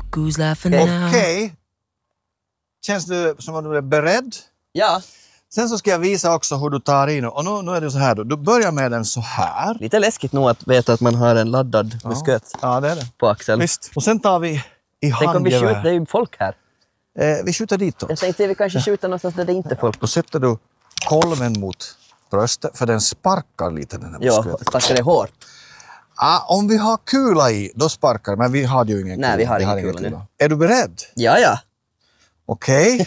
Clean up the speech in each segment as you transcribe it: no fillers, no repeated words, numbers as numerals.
who's laughing now? Okej. Känns du som att du är beredd? Ja, Sen så ska jag visa också hur du tar in. Och nu är det så här då. Du börjar med den så här. lite läskigt nog att veta att man har en laddad musköt Ja, det är det. på axeln. Visst. Och sen tar vi i Tänk om vi handgevär. skjuter, det är ju folk här. Vi skjuter ditåt. Jag tänkte att vi kanske skjuter någonstans där det inte är folk. Då sätter du kolven mot bröstet, för den sparkar lite den här Ja, musköten. sparkar det hårt. Om vi har kula i, då sparkar, men vi har ju ingen kula. Nej, vi har ingen kula nu. Är du beredd? Ja. Okej.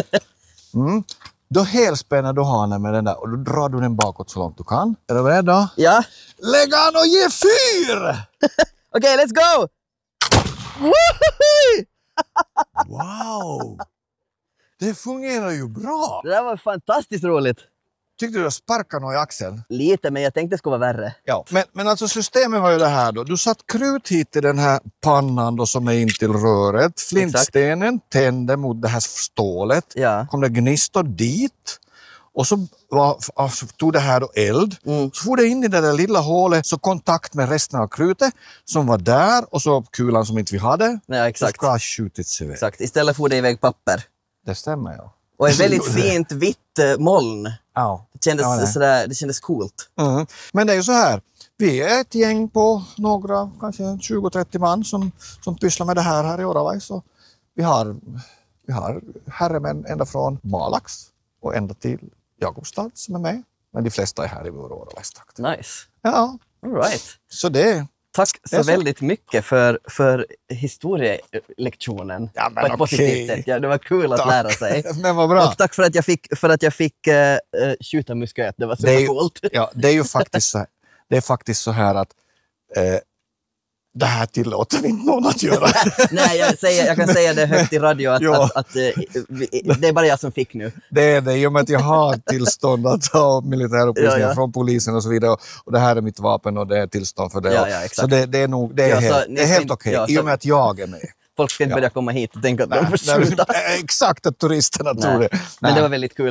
Då helspänner du hanen med den där och då drar du den bakåt så långt du kan. Är du beredd då? Ja. Lägg an och ge fyr! Okej, let's go! Woohoo! Wow! Det fungerar ju bra! Det där var fantastiskt roligt. Tyckte du sparkade någon i axeln? Lite, men jag tänkte det skulle vara värre. Ja. Men alltså systemet var ju det här då. Du satt krut hit i den här pannan då som är in till röret. Flintstenen tände mot det här stålet. Ja. Kom det gnistor dit. Och så tog det här då eld. Så får det in i det där lilla hålet, så kontakt med resten av krutet som var där och så kulan som inte vi hade. Ja, exakt. Så ska ha skjutits iväg. Exakt. Istället får det iväg papper. Det stämmer, ja. Och ett väldigt fint vitt moln. Ja. Det kändes, Ja, sådär, det kändes coolt. Men det är ju så här. Vi är ett gäng på några, kanske 20-30 man som pysslar med det här i Oravai. Så vi har herremän ända från Malax och ända till Jakobstad som är med. Men de flesta är här i vår Oravai-takt. Nice. Ja, All right. så det. Tack Det är så så. väldigt mycket för historielektionen. Ja, men på ett positivt okej. sätt. Ja, det var kul att Tack. lära sig. Men vad bra. Och tack för att jag fick skjuta musköt. Det var så Det är ju- coolt. Ja, det är ju faktiskt så här att det här tillåter inte någon att göra. Nej, jag kan säga det högt i radio Ja. att det är bara jag som fick nu. Det är det, i och med att jag har tillstånd att ha militärupplysningar Ja. från polisen och så vidare. Och det här är mitt vapen och det är tillstånd för det. Ja, exakt. Så det är nog, det är Ja, så helt, ni det är ska helt inte- okej, ja, i så- och med att jag är med. Folk ska inte börja komma hit och tänka att de får Nej, skjuta. exakt att turisterna tror det. Men Nej. det var väldigt kul.